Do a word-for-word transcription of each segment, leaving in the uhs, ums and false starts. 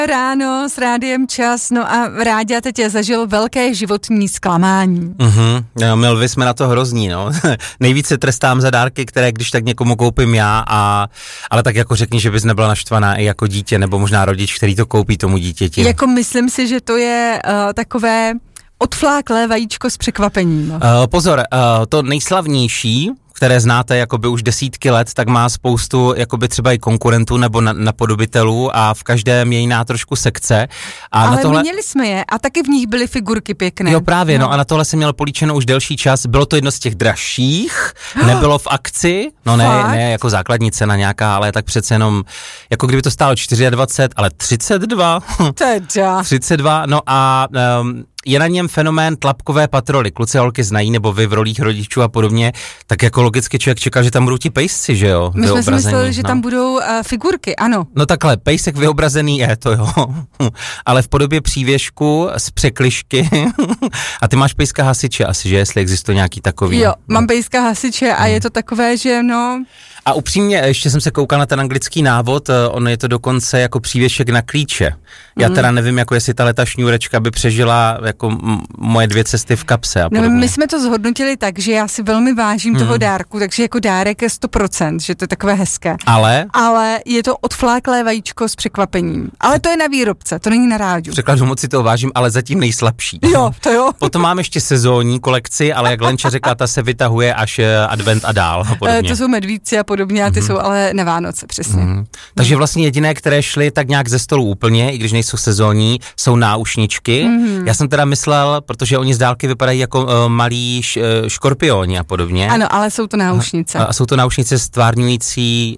Ráno s Rádiem Čas, no a Ráďa teď zažil velké životní zklamání. Mhm, no, Milvy jsme na to hrozní, no. Nejvíce trestám za dárky, které když tak někomu koupím já, a, ale tak jako řekni, že bys nebyla naštvaná i jako dítě, nebo možná rodič, který to koupí tomu dítěti. Jako myslím si, že to je uh, takové odfláklé vajíčko s překvapením. Uh, pozor, uh, to nejslavnější, které znáte jakoby už desítky let, tak má spoustu jakoby třeba i konkurentů nebo na, napodobitelů a v každém je jiná trošku sekce. A ale na tohle... měli jsme je a taky v nich byly figurky pěkné. Jo právě, no, no a na tohle jsem měl políčeno už delší čas. Bylo to jedno z těch dražších, nebylo v akci, no ne, Fakt? ne jako základní cena nějaká, ale tak přece jenom, jako kdyby to stálo dvacet čtyři, ale třicet dva. Teda. třicet dva, no a... Um, je na něm fenomén tlapkové patroly. Kluci a holky znají, nebo vy v rolích rodičů a podobně, tak jako logicky člověk čeká, že tam budou ti pejsci, že jo? My jsme si mysleli, že no. tam budou uh, figurky, ano. No takhle, pejsek vyobrazený je, to jo, ale v podobě přívěšku z překližky. A ty máš pejska hasiče asi, že? Jestli existuje nějaký takový. Jo, mám pejska hasiče a hmm. je to takové, že no... A upřímně, ještě jsem se koukal na ten anglický návod, on je to dokonce jako přívěšek na klíče. Já mm. teda nevím, jako jestli ta šňůrečka by přežila jako m- moje dvě cesty v kapse a podobně. No, my jsme to zhodnotili tak, že já si velmi vážím mm. toho dárku, takže jako dárek je sto procent, že to je takové hezké. Ale? Ale je to odfláklé vajíčko s překvapením. Ale to je na výrobce, to není na rádiu. Překladu moc si toho vážím, ale zatím nejslabší. Jo, to jo. Potom máme ještě sezónní kolekci, ale jak Lenča řekla, ta se vytahuje až advent a dál a podobně. To jsou medvídci a podobně, a ty mm-hmm. jsou ale na Vánoce, přesně. Mm-hmm. Takže vlastně jediné, které šly tak nějak ze stolu úplně, i když nejsou sezónní, jsou náušničky. Mm-hmm. Já jsem teda myslel, protože oni z dálky vypadají jako uh, malí š, uh, škorpioni a podobně. Ano, ale jsou to náušnice. A, a jsou to náušnice stvárňující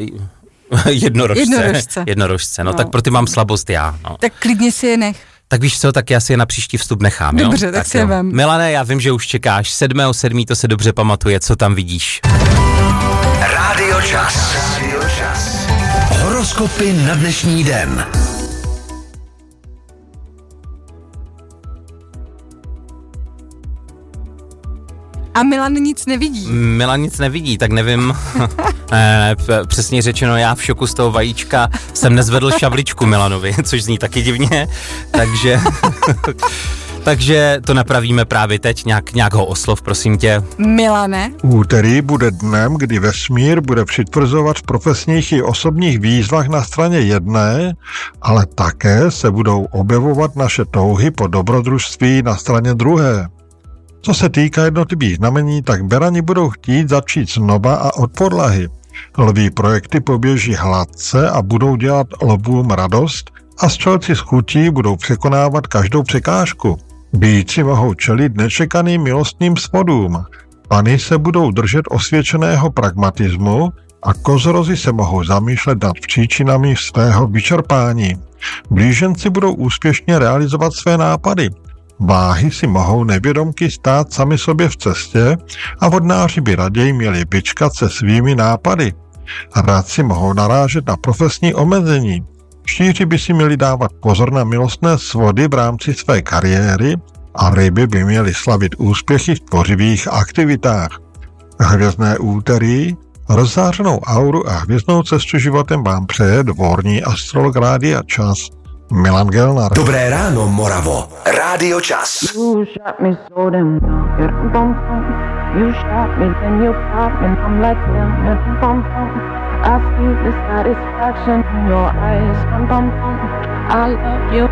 uh, jednorožce. Jednorožce. Jednorožce, no, no tak pro ty mám slabost já. No. Tak klidně si je nech. Tak víš co, tak já si je na příští vstup nechám, jo? Dobře, tak, tak si je vem. Milane, já vím, že už čekáš. sedmého sedmého to se dobře pamatuje, co tam vidíš. Rádio Čas. Rádio Čas. Horoskopy na dnešní den. A Milan nic nevidí. Milan nic nevidí, tak nevím. ne, ne, přesně řečeno, já v šoku z toho vajíčka jsem nezvedl šavličku Milanovi, což zní taky divně, takže... Takže to napravíme právě teď, nějak, nějak ho oslov, prosím tě. Milane? Úterý bude dnem, kdy vesmír bude přitvrzovat v profesních i osobních výzvách na straně jedné, ale také se budou objevovat naše touhy po dobrodružství na straně druhé. Co se týká jednotlivých znamení, tak berani budou chtít začít znova a od podlahy. Lví projekty poběží hladce a budou dělat lvům radost a střelci z chutí budou překonávat každou překážku. Býci mohou čelit nečekaným milostným svodům. Pany se budou držet osvědčeného pragmatismu a kozorozy se mohou zamýšlet nad příčinami svého vyčerpání. Blíženci budou úspěšně realizovat své nápady. Váhy si mohou nevědomky stát sami sobě v cestě a vodnáři by raději měli vyčkat se svými nápady. Radci mohou narážet na profesní omezení. Štíři by si měli dávat pozor na milostné svody v rámci své kariéry a ryby by měly slavit úspěchy v tvořivých aktivitách. Hvězdné úterý, rozzářenou auru a hvězdnou cestu životem vám přeje dvorní astrolog Rádia Čas Milan Gelnar. Dobré ráno, Moravo. Rádio Čas. You shot me so damn well. You shot me, then you popped me, and I'm like damn. I see the satisfaction in your eyes. I love you.